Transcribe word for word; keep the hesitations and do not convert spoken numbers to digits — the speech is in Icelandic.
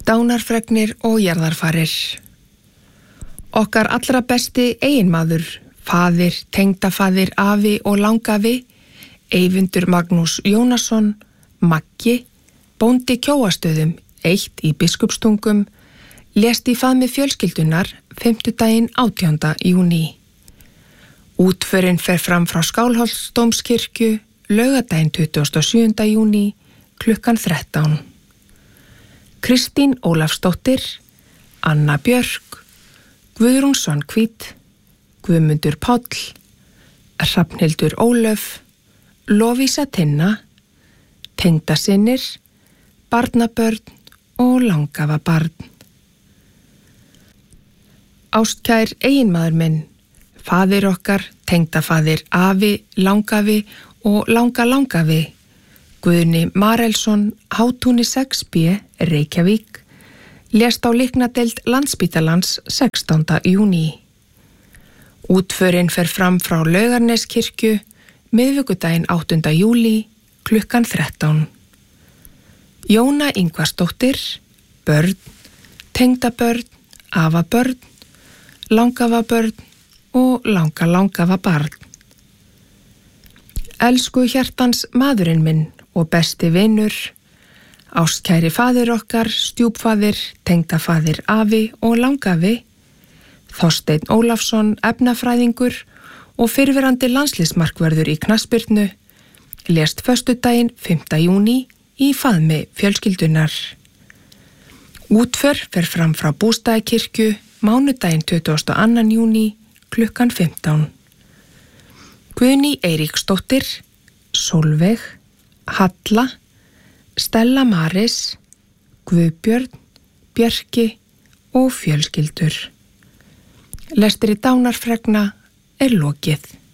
Dánarfregnir og jarðarfarir. Okkar allra besti eiginmaður, faðir, tengdafaðir, afi og langafi, Eyvindur Magnús Jónasson, Maggi, bóndi Kjóastöðum, eitt í Biskupstungum, lést í faðmi fjölskyldunar fimmtudaginn átjánda júní. Útförin fer fram frá Skálholtsdómskirkju laugardaginn tuttugasta og sjöunda júní klukkan þrettán. Kristín Ólafsdóttir, Anna Björk, Guðrún Svanhvít, Guðmundur Páll, Hrafnhildur Ólöf, Lovísa Tinna, tengdasynir, barnabörn og langafabarn. Ástkær eiginmaður minn, faðir okkar, tengdafaðir, afi, langafi og langalangafi, Guðni Marelsson, Hátúni sex B, Reykjavík, lést á Líknadeild Landspítalans sextánda júní. Útförin fer fram frá Laugarneskirkju miðvikudaginn áttunda júlí klukkan þrettán. Jóna Ingvarsdóttir, börn, tengdabörn, afabörn, langafabörn og langalangafabarn. Elsku hjartans maðurinn minn og besti vinur, ástkæri faðir okkar, stjúpfaðir, tengdafaðir, afi og langafi, Þorsteinn Ólafsson, efnafræðingur og fyrrverandi landsliðsmarkvörður í knattspyrnu, lést föstudaginn fimmta júní í faðmi fjölskyldunar. Útför fer fram frá Bústaðakirkju mánudaginn tuttugasta og annan júní klukkan fimmtán. Guðný Eiríksdóttir, Sólveig, Halla, Stella Maris, Guðbjörn, Björki og fjölskyldur. Lestri dánarfregna er lokið.